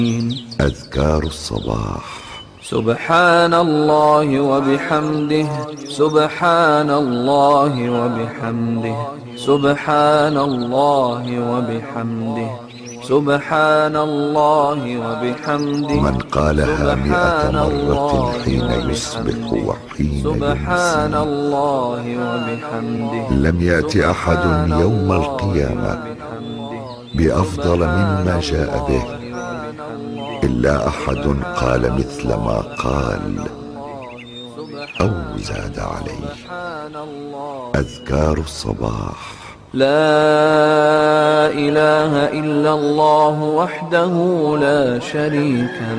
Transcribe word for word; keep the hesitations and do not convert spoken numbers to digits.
أذكار الصباح. سبحان الله وبحمده، سبحان الله وبحمده، سبحان الله وبحمده، سبحان الله وبحمده. من قالها مئة مرة حين يصبح وحين سبحان يمسي الله وبحمده. لم يأت أحد يوم القيامة بأفضل مما جاء به إلا أحد قال مثل ما قال أو زاد عليه. أذكار الصباح. لا إله إلا الله وحده لا شريك له